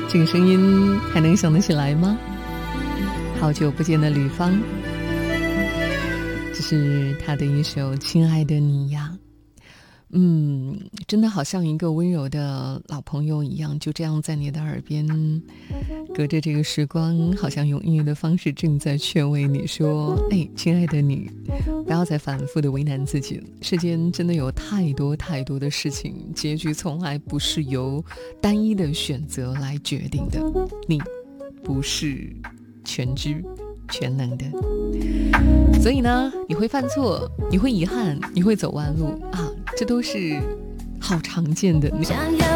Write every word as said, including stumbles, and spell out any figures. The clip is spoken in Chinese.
这个声音还能想得起来吗？好久不见的吕方，这是他的一首《亲爱的你呀》。嗯，真的好像一个温柔的老朋友一样，就这样在你的耳边，隔着这个时光，好像用音乐的方式正在劝慰你说，哎，亲爱的你，不要再反复的为难自己了。世间真的有太多太多的事情，结局从来不是由单一的选择来决定的，你不是全知全能的，所以呢，你会犯错，你会遗憾，你会走弯路啊，这都是好常见的。 想要